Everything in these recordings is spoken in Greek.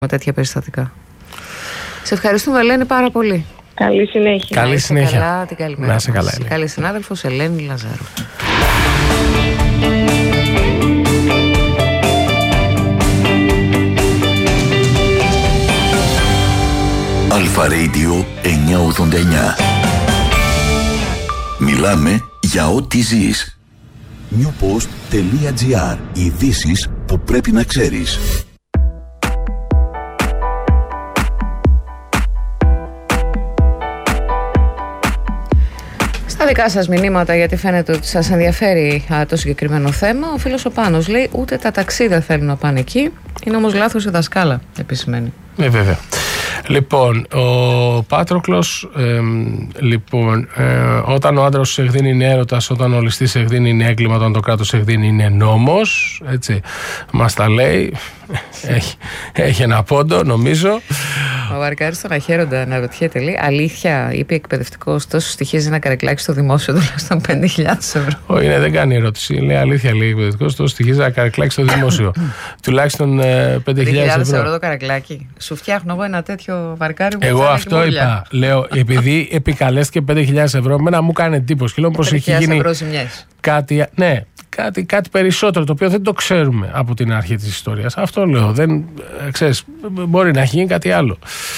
με τέτοια περιστατικά. Σε ευχαριστούμε, Ελένη, πάρα πολύ. Καλή συνέχεια. Καλή συνέχεια. Καλά, την καλημέρα. Να είσαι καλά, Ελένη. Καλή συνάδελφος, Ελένη Λαζάρου. Αλφα Radio 989. Μιλάμε για ό,τι ζεις. newpost.gr. Ειδήσεις που πρέπει να ξέρεις. Στα δικά σας μηνύματα, γιατί φαίνεται ότι σας ενδιαφέρει το συγκεκριμένο θέμα, ο φίλος ο Πάνος λέει ούτε τα ταξίδια θέλουν να πάνε εκεί, είναι όμως λάθος η δασκάλα, επισημαίνει. Βέβαια. Λοιπόν, ο Πάτροκλος, όταν ο άντρας σου εκδίνει είναι έρωτας, όταν ο ληστής εκδίνει είναι έγκλημα, όταν το κράτος εκδίνει είναι νόμος, έτσι, μας τα λέει, έχει ένα πόντο νομίζω. Ο Βαρκάρης στον Αχέροντα αναρωτιέται, λέει, αλήθεια, είπε εκπαιδευτικός, τόσο στοιχίζει να καρεκλάξει στο δημόσιο τουλάχιστον 5.000 ευρώ. Όχι, δεν κάνει ερώτηση. Λέει αλήθεια, λέει εκπαιδευτικός, τόσο στοιχίζει να καρεκλάξει στο δημόσιο. Τουλάχιστον 5.000 ευρώ το καρεκλάκι. Σου φτιάχνω εγώ ένα τέτοιο βαρκάρι που εγώ αυτό είπα. Λέω, επειδή επικαλέστηκε 5.000 ευρώ, εμένα μου κάνει εντύπωση. Και λέω πως έχει γίνει κάτι. Ναι. Κάτι περισσότερο, το οποίο δεν το ξέρουμε από την αρχή της ιστορίας. Αυτό λέω. Ξέρεις, μπορεί να έχει γίνει κάτι άλλο.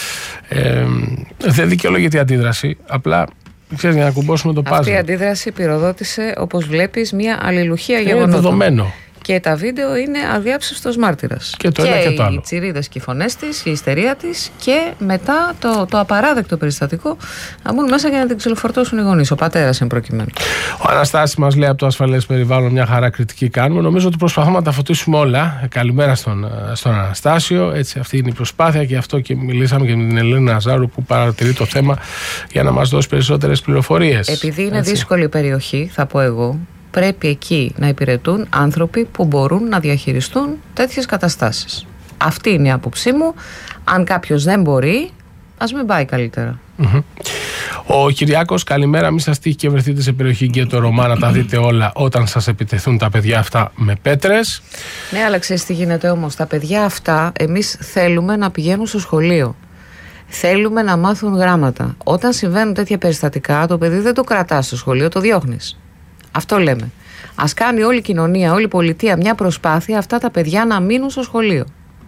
Δεν δικαιολογείται η αντίδραση. Απλά, ξέρεις, για να κουμπώσουμε το πάζλ. Αυτή η αντίδραση πυροδότησε, όπως βλέπεις, μια αλληλουχία γεγονότων. Είναι δεδομένο. Και τα βίντεο είναι αδιάψευστος μάρτυρας. Και το ένα και το άλλο. Οι τσιρίδες και οι φωνές της, η ιστερία της και μετά το απαράδεκτο περιστατικό να μπουν μέσα για να την ξυλοφορτώσουν οι γονείς. Ο πατέρας εν προκειμένου. Ο Αναστάσης μας λέει από το ασφαλές περιβάλλον, μια χαρά κριτική κάνουμε. Νομίζω ότι προσπαθούμε να τα φωτίσουμε όλα. Καλημέρα στον Αναστάσιο. Έτσι, αυτή είναι η προσπάθεια και αυτό και μιλήσαμε και με την Ελένη Λαζάρου που παρατηρεί το θέμα για να μας δώσει περισσότερες πληροφορίες. Επειδή είναι δύσκολη περιοχή, θα πω εγώ. Πρέπει εκεί να υπηρετούν άνθρωποι που μπορούν να διαχειριστούν τέτοιες καταστάσεις. Αυτή είναι η άποψή μου. Αν κάποιος δεν μπορεί, ας μην πάει καλύτερα. Ο Κυριάκος, καλημέρα. Μην σας τύχει και βρεθείτε σε περιοχή Γκέτο Ρωμά να τα δείτε όλα όταν σας επιτεθούν τα παιδιά αυτά με πέτρες. Ναι, αλλά ξέρεις τι γίνεται όμως. Τα παιδιά αυτά εμείς θέλουμε να πηγαίνουν στο σχολείο. Θέλουμε να μάθουν γράμματα. Όταν συμβαίνουν τέτοια περιστατικά, το παιδί δεν το κρατά στο σχολείο, το διώχνεις. Αυτό λέμε. Ας κάνει όλη η κοινωνία, όλη η πολιτεία μια προσπάθεια αυτά τα παιδιά να μείνουν στο σχολείο.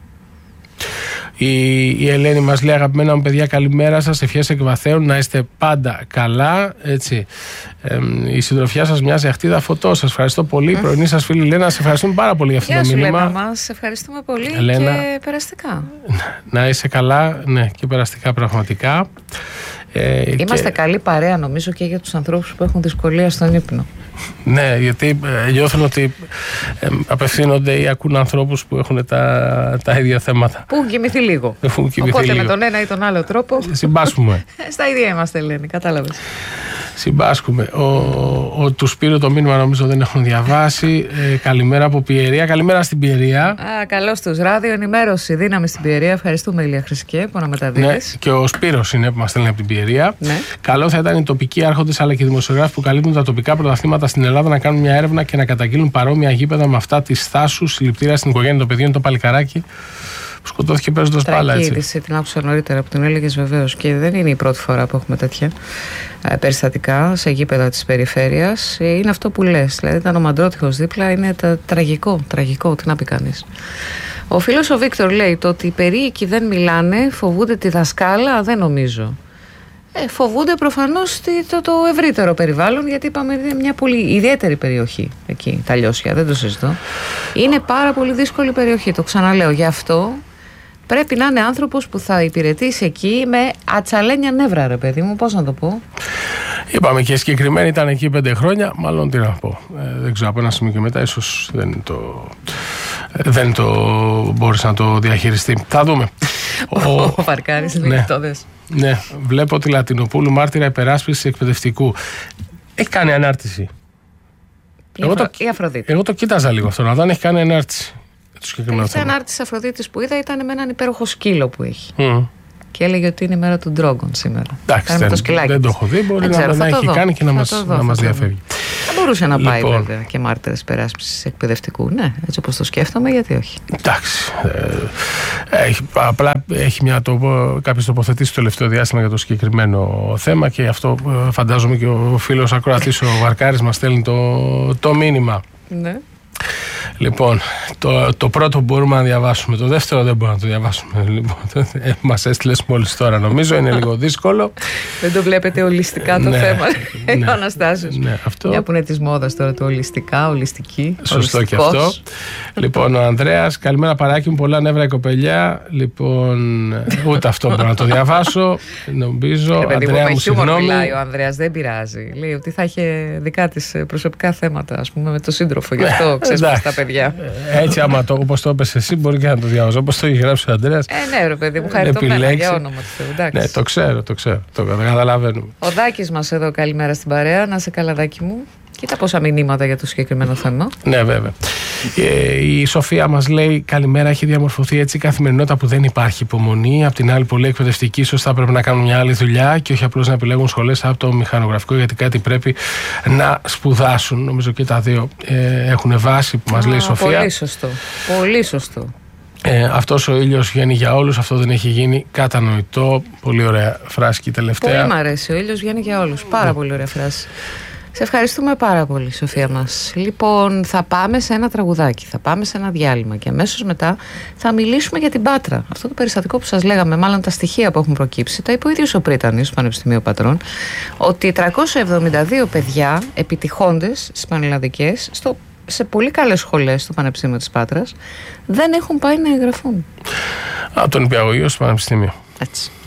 Η Ελένη μας λέει, αγαπημένα μου παιδιά, καλημέρα σας, ευχές εκ βαθέων, να είστε πάντα καλά, έτσι. Η συντροφιά σας μοιάζει αχτίδα φωτός. Σας ευχαριστώ πολύ. Πρωινή σας φίλη Λένα, σε ευχαριστούμε πάρα πολύ για αυτό το μήνυμα. Γεια σου, Λένα μας, ευχαριστούμε πολύ. Ελένα, και περαστικά. Να είσαι καλά, ναι, και περαστικά πραγματικά. Είμαστε καλή παρέα νομίζω και για τους ανθρώπους που έχουν δυσκολία στον ύπνο. Ναι, γιατί νιώθουν ότι απευθύνονται ή ακούν ανθρώπους που έχουν τα ίδια θέματα. Που έχουν κοιμηθεί λίγο. Οπότε με τον ένα ή τον άλλο τρόπο συμπάσχουμε. Στα ίδια είμαστε, Ελένη, κατάλαβες. Συμπάσχουμε. Του Σπύρου το μήνυμα νομίζω δεν έχουν διαβάσει. Καλημέρα από Πιερία. Καλημέρα στην Πιερία. Καλώς τους. Ράδιο ενημέρωση, δύναμη στην Πιερία. Ευχαριστούμε, Ηλία Χρυσκέ, που αναμεταδίδεις. Ναι, και ο Σπύρος είναι που μας στέλνει από την Πιερία. Ναι. Καλό θα ήταν οι τοπικοί άρχοντες αλλά και οι δημοσιογράφοι που καλύπτουν τα τοπικά πρωταθλήματα στην Ελλάδα να κάνουν μια έρευνα και να καταγγείλουν παρόμοια γήπεδα με αυτά της Θάσου. Συλληπτήρια στην οικογένεια των παιδιών, το παλικαράκι που σκοτώθηκε παίζοντας μπάλα. Είδηση, την άκουσα νωρίτερα που την έλεγες βεβαίως. Και δεν είναι η πρώτη φορά που έχουμε τέτοια περιστατικά σε γήπεδα της περιφέρειας. Είναι αυτό που λες. Δηλαδή, ήταν ο Μαντρότυχος δίπλα, είναι τραγικό, τι να πει κανείς. Ο φίλος ο Βίκτορ λέει το ότι οι περίοικοι δεν μιλάνε, φοβούνται τη δασκάλα, δεν νομίζω. Φοβούνται προφανώς το ευρύτερο περιβάλλον, γιατί είπαμε είναι μια πολύ ιδιαίτερη περιοχή εκεί, τα Λιώσια, δεν το συζητώ. Είναι πάρα πολύ δύσκολη περιοχή, το ξαναλέω. Γι' αυτό πρέπει να είναι άνθρωπος που θα υπηρετήσει εκεί με ατσαλένια νεύρα, ρε παιδί μου, πώς να το πω. Είπαμε και συγκεκριμένοι ήταν εκεί 5 χρόνια, μάλλον τι να πω. Δεν ξέρω, από ένα σημείο και μετά ίσως δεν το μπόρεσε να το διαχειριστεί. Θα δούμε. Ο Βαρκάρης είναι εκτόδες. Ναι, βλέπω τη Λατινοπούλου μάρτυρα υπεράσπισης εκπαιδευτικού. Έχει κάνει ανάρτηση. Η Αφροδίτη. Εγώ το κοίταζα λίγο αυτό, να δω αν έχει κάνει ανάρτηση. Η ανάρτηση Αφροδίτης που είδα ήταν με έναν υπέροχο σκύλο που έχει. και έλεγε ότι είναι η μέρα του Ντρόγκον σήμερα. Εντάξει, δεν το έχω δει. Μπορεί να έχει κάνει και να μας διαφεύγει. Θα μπορούσε να πάει βέβαια και μάρτυρας υπεράσπισης εκπαιδευτικού. Ναι, έτσι όπως το σκέφτομαι, γιατί όχι. Εντάξει. Απλά έχει κάποιες τοποθετήσεις το τελευταίο διάστημα για το συγκεκριμένο θέμα και αυτό φαντάζομαι και ο φίλος ακροατής ο Βαρκάρης μας στέλνει το μήνυμα. Ναι. Λοιπόν, το πρώτο μπορούμε να διαβάσουμε. Το δεύτερο δεν μπορούμε να το διαβάσουμε. Λοιπόν, μας έστειλες μόλις τώρα. Νομίζω είναι λίγο δύσκολο. Δεν το βλέπετε ολιστικά το θέμα. Ναι, ο Αναστάσιος. Ναι, αυτό. Μια που είναι της μόδας τώρα το ολιστικά, ολιστική. Σωστό και αυτό. Λοιπόν, ο Ανδρέας, καλημέρα παράκι μου. Πολλά νεύρα η κοπελιά. Λοιπόν, ούτε αυτό μπορώ να το διαβάσω. Νομίζω. Ανδρέα μου, συγγνώμη. Μιλάει ο Ανδρέας, δεν πειράζει. Λέει ότι θα είχε δικά της προσωπικά θέματα, ας πούμε, με το σύντροφο. Γι' αυτό ξέσπασε τα παιδιά. Έτσι, άμα όπως το έπες εσύ, μπορεί και να το διαβάζω. Όπως το έχει γράψει ο Ανδρέας. Ναι, ρε παιδί μου, χαριτωμένα για όνομα του Θεού. Ναι, το ξέρω. Το καταλαβαίνουμε. Ο Δάκης μας εδώ, καλημέρα στην παρέα. Να είσαι καλά, Δάκη μου. Κοίτα πόσα μηνύματα για το συγκεκριμένο θέμα. Ναι, βέβαια. Η Σοφία μας λέει: καλημέρα, έχει διαμορφωθεί έτσι η καθημερινότητα που δεν υπάρχει υπομονή. Απ' την άλλη, πολλοί εκπαιδευτικοί ίσως θα πρέπει να κάνουν μια άλλη δουλειά και όχι απλώς να επιλέγουν σχολές από το μηχανογραφικό, γιατί κάτι πρέπει να σπουδάσουν. Νομίζω και τα δύο έχουν βάση που μας λέει η Σοφία. Πολύ σωστό. Πολύ σωστό. Αυτός ο ήλιος βγαίνει για όλους, αυτό δεν έχει γίνει κατανοητό. Πολύ ωραία φράση και τελευταία. Πολύ μ' αρέσει. Ο ήλιος βγαίνει για όλους. Πάρα πολύ ωραία φράση. Σε ευχαριστούμε πάρα πολύ, Σοφία μας. Λοιπόν, θα πάμε σε ένα τραγουδάκι, θα πάμε σε ένα διάλειμμα και αμέσως μετά θα μιλήσουμε για την Πάτρα. Αυτό το περιστατικό που σας λέγαμε, μάλλον τα στοιχεία που έχουν προκύψει, τα είπε ο ίδιος ο Πρίτανης του Πανεπιστημίου Πατρών, ότι 372 παιδιά επιτυχώντες στις πανελλαδικές, σε πολύ καλές σχολές στο Πανεπιστήμιο της Πάτρας, δεν έχουν πάει να εγγραφούν. Από τον Υπηαγωγείο στο Πανεπιστήμιο. Έτσι.